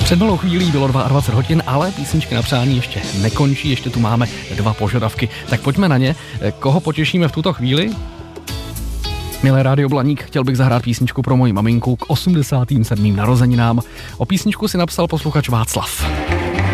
Před malou chvílí bylo 22 hodin, ale písničky na přání ještě nekončí, ještě tu máme 2 požadavky. Tak pojďme na ně. Koho potěšíme v tuto chvíli? Milé Rádio Blaník, chtěl bych zahrát písničku pro moji maminku k 87. narozeninám. O písničku si napsal posluchač Václav.